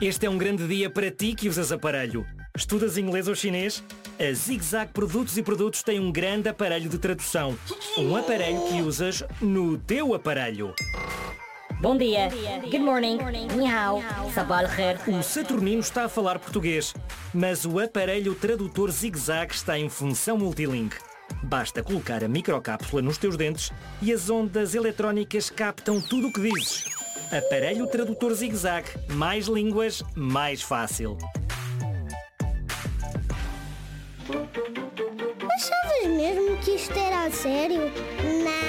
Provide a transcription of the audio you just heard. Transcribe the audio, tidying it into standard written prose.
Este é um grande dia para ti que usas aparelho. Estudas inglês ou chinês? A ZigZag Produtos e Produtos tem um grande aparelho de tradução. Um aparelho que usas no teu aparelho. Bom dia. Good morning. Ni hao. Sabah al-khair. O Saturnino está a falar português, mas o aparelho tradutor ZigZag está em função multilink. Basta colocar a microcápsula nos teus dentes e as ondas eletrónicas captam tudo o que dizes. Aparelho tradutor ZigZag. Mais línguas, mais fácil. Achavas mesmo que isto era a sério? Não!